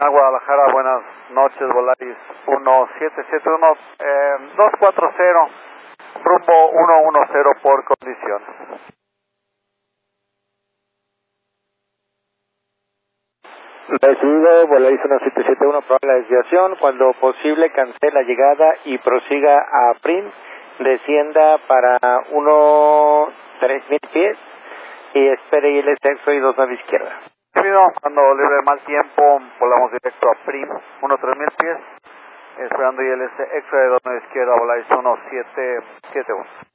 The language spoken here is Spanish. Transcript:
Guadalajara, buenas noches, Volaris 1771, 240, rumbo 110 por condiciones. Recibido, Volaris 1771, probable la desviación, cuando posible cancela la llegada y prosiga a PRIM, descienda para 3,000 pies y espere ILS Exo y 29 izquierda. Cuando libre mal tiempo, volamos directo a PRIM, 3,000 pies, esperando ILS Exo de 29 izquierda, Volaris 1771.